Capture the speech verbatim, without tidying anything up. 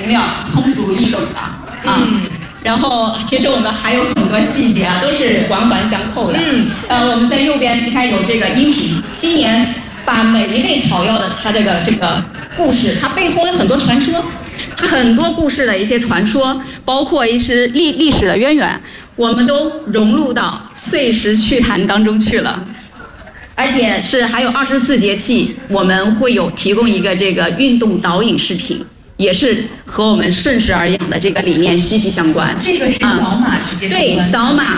明了、通俗易懂的啊。嗯然后，其实我们还有很多细节啊，都是环环相扣的。嗯，呃，我们在右边，你看有这个音频，今年把每一类草药的它这个这个故事，它背后有很多传说，它很多故事的一些传说，包括一些历历史的渊源，我们都融入到碎石趣谈当中去了。而且是还有二十四节气，我们会有提供一个这个运动导引视频。也是和我们顺势而养的这个理念息息相关。 这个是扫码直接通关、 嗯、对，扫码。